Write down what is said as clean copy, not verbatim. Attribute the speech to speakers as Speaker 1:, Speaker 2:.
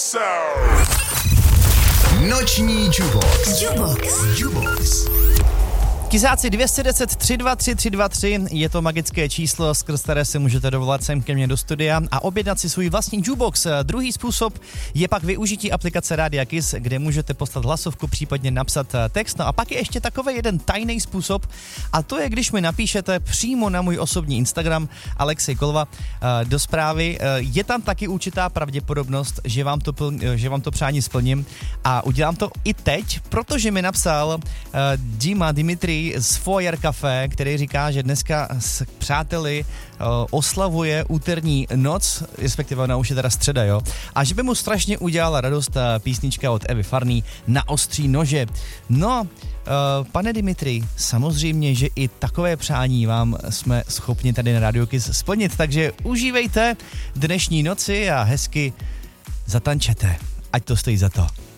Speaker 1: Noční Jubox.
Speaker 2: Kisáci 210 323 323 je to magické číslo, skrz které se můžete dovolat sem ke mně do studia a objednat si svůj vlastní jukebox. Druhý způsob je pak využití aplikace Rádia Kiss, kde můžete poslat hlasovku, případně napsat text. No a pak je ještě takový jeden tajný způsob a to je, když mi napíšete přímo na můj osobní Instagram Alexej Kolva do zprávy. Je tam taky určitá pravděpodobnost, že vám to přání splním a udělám to i teď, protože mi napsal Dimitri z Foyer Café, který říká, že dneska s přáteli oslavuje úterní noc, respektive ona už je teda středa, jo, a že by mu strašně udělala radost písnička od Evy Farný Na ostří nože. No, pane Dimitri, samozřejmě, že i takové přání vám jsme schopni tady na Radio Kiss splnit, takže užívejte dnešní noci a hezky zatančete, ať to stojí za to.